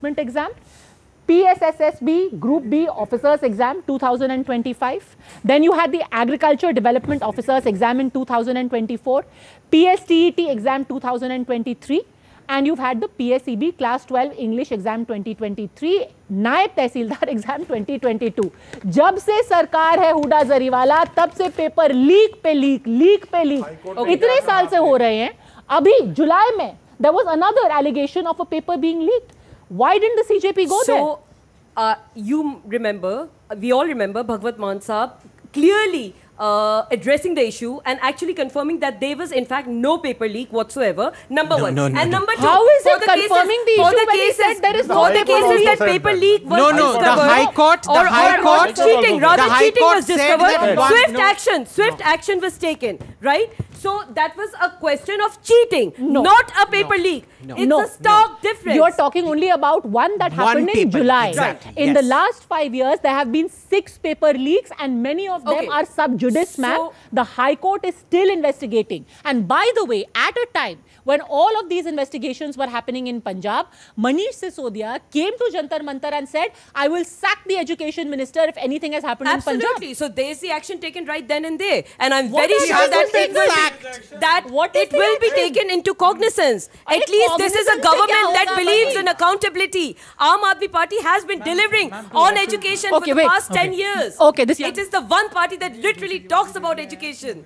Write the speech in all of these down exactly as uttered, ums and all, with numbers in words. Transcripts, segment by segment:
exam, P S S S B Group B Officers Exam two thousand twenty-five. Then you had the Agriculture Development Officers Exam in two thousand twenty-four, P S T E T Exam two thousand twenty-three, and you've had the P S E B Class twelve English Exam twenty twenty-three, नायब तहसीलदार exam twenty twenty-two. जब से सरकार है हुडा जरीवाला, तब से paper leak पे leak, leak पे leak इतने साल से हो रहे हैं. अभी जुलाई में there was another allegation of a paper being leaked. Why didn't the C J P go so, there? So, uh, you remember, we all remember Bhagwat Maan Saab clearly uh, addressing the issue and actually confirming that there was in fact no paper leak whatsoever. Number no, one. No, no, and no. number two. How is it the confirming cases, the issue the when cases, he said there is for no the paper cases leak? that paper leak was no, no, discovered? the High Court, the or, High or, Court, or cheating, rather the High cheating Court was said discovered. that one, Swift no, action, swift no. action was taken, right? So that was a question of cheating, no. not a paper no. leak. No. It's no. a stark no. difference. You are talking only about one that happened one in paper, July. exactly, In yes. the last five years, there have been six paper leaks and many of them okay. are sub judice, so, ma'am. The High Court is still investigating. And by the way, at a time when all of these investigations were happening in Punjab, Manish Sisodia came to Jantar Mantar and said, I will sack the education minister if anything has happened Absolutely. in Punjab. So there's the action taken right then and there. And I'm What very is sure that action it will taken? be, that What it is will be action? taken into cognizance. Are At least this is a cognizance government se kya that hoga, believes bhai? in accountability. Aam Aadmi Party has been delivering on education Okay, for the wait. past Okay. ten years. Okay, this it is the one party that literally talks about education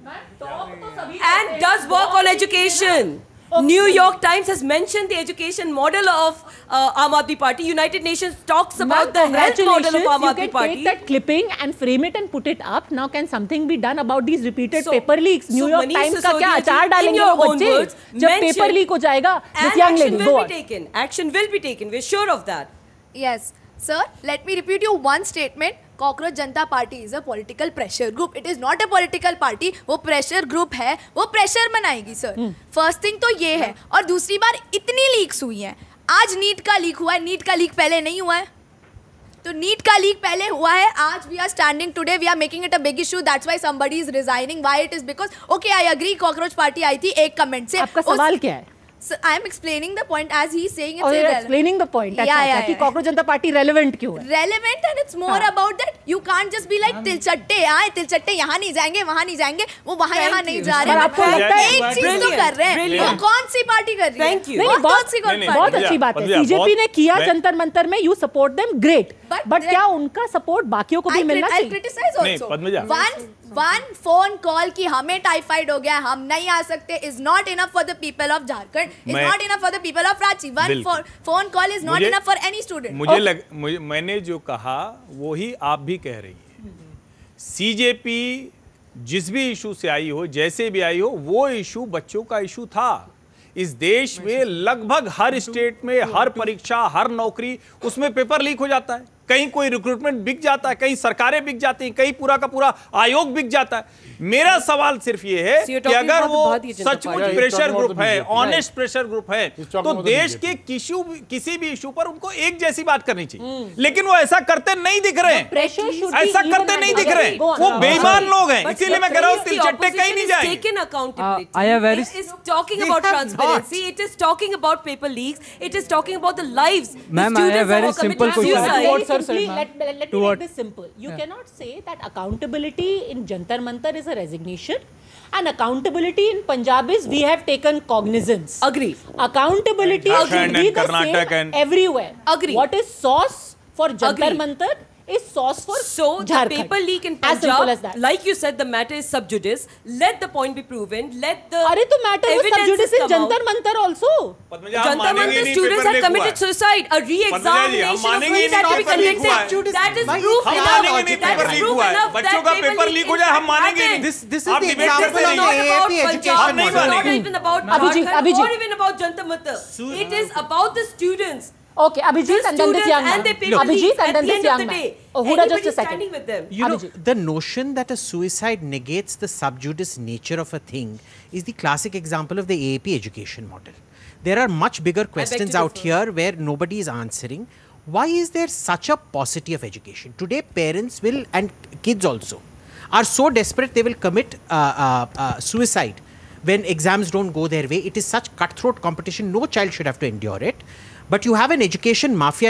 and does work on education. Okay. New York Times has mentioned the education model of uh, Aam Aadmi Party. United Nations talks about the health model of Aam you Aadmi can Party. take that clipping and frame it and put it up. Now can something be done about these repeated So- paper leaks? New so York Manish Times का क्या Sisodia ji, अचार in डालेंगे your वो own बच्चे words, जब mention- paper leak हो जाएगा? This And young action lady, will go be on. taken. Action will be taken. We're sure of that. Yes. Sir, let me repeat you one statement. Cockroach Janata Party is a political pressure group. It is not a political party. वो pressure group है, वो pressure बनाएगी sir. Hmm. First thing तो ये है. और दूसरी बार इतनी leaks हुई हैं. आज नीट का लीक हुआ है, नीट का लीक पहले नहीं हुआ है. तो नीट का लीक पहले हुआ है. आज we are standing today, we are making it a big issue. That's why somebody is resigning. Why it is because okay, I agree. Cockroach Party आई थी एक comment से. आपका सवाल क्या है? So I am explaining the point as he is saying it's और irrelevant. explaining the point. Yeah, yeah, कि yeah. Cockroach जनता party relevant क्यों है? Relevant and it's more हाँ. about that you can't just be like तिलचट्टे आए तिलचट्टे यहाँ नहीं जाएंगे वहाँ नहीं जाएंगे वो वहाँ यहाँ नहीं जा रहे पर आपको लगता है एक चीज तो कर रहे हैं वो कौन सी पार्टी कर रही है Thank you. नहीं, वो बहुत- कौन सी कौन बहुत पार्टी अच्छी बात है. पद्मिजा, सीजेपी बहुत- ने किया मैं- जंतर मंतर में you support them great But but they- क्या उनका सपोर्ट बाकियों को भी I मिलना crit- I'll चाहिए? criticize नहीं, also. पद्मिजा। One one phone call कि हमें टाइफाइड हो गया हम नहीं आ सकते is not enough for the people of Jharkhand. Is मैं- not enough for the people of Ranchi. One बिल्कुल। phone phone call is not मुझे- enough for any student. मुझे Okay. लग मुझे मैंने जो कहा वो ही आप भी कह रही है. सीजेपी जिस भी इशू से आई हो जैसे भी आई हो वो इशू बच्चों का इशू था. इस देश में लगभग हर स्टेट में हर परीक्षा हर नौकरी उसमें पेपर लीक हो जाता है. कहीं कोई रिक्रूटमेंट बिक जाता है, कहीं सरकारें बिक जाती हैं, कहीं पूरा का पूरा आयोग बिक जाता है. मेरा सवाल सिर्फ ये है So you're कि talking अगर about the वो Bharatiya Janata सचमुच Party. Pressure about group the है, B J P. Honest pressure group है, talking तो about the देश B J P. के किसी किसी भी इशू पर उनको एक जैसी बात करनी चाहिए. लेकिन वो ऐसा करते नहीं दिख रहे हैं. Pressure should be ऐसा even करते and नहीं दिख again. रहे हैं. Go on. वो हाँ, बेईमान sorry. लोग हैं. But इसीलिए मैं the कह रहा हूँ police, the तिलचट्टे कहीं opposition नहीं is जाएंगे. taken accountability. Uh, I have very- It is talking They about have transparency. It is talking about paper leaks. It is talking about the lives. The Ma'am, I have students very who are simple committing question. suicide. Very Sir, simply, sir, let, let, let To me what? make this simple. You cannot say that accountability in Jantar Mantar is a resignation and accountability in Punjab is we have taken cognizance. Agree. Accountability And should Jharkhand be and the Karnataka same and- everywhere. Agree. What is sauce for Jantar Agree. Mantar is sauce for So the Jharkhand. paper leak in As simple Punjab, as that. like you said, the matter is sub judice. Let the point be proven. Let the अरे तो matter was sub evidences judice in come Jantar out. Mantar also. Padmaja, हम Jantar मानेंगे Mantar नहीं students paper have leak हुआ committed है. suicide. A Padmaja जी, हम re-examination of मानेंगे which नहीं had to be paper leak हुआ है. conducted. That is My- proof हम enough. मानेंगे नहीं That paper is leak proof हुआ है. enough बच्चों that का paper पेपर leak लीक हो जाए हम in fact मानेंगे नहीं. happened. This this is आप the debate example कैसे of the नहीं? A A P Punjab. education नहीं It's not model. even about Abhijit, Jharkhand, Abhijit. not even about Jantar Mantar. It is about the students. Okay, Abhijit The and then this students young and man. their paper Abhijit leaks and at then the this end of young the man. day. Oh, Huda, just a Anybody second. standing with them. You know, Abhijit. the notion that a suicide negates the sub judice nature of a thing is the classic example of the A A P education model. There are much bigger questions to out differ. here where nobody is answering. Why is there such a paucity of education? Today, parents will, and kids also, are so desperate they will commit uh, uh, uh, suicide when exams don't go their way. It is such cutthroat competition, no child should have to endure it. But you have an education mafia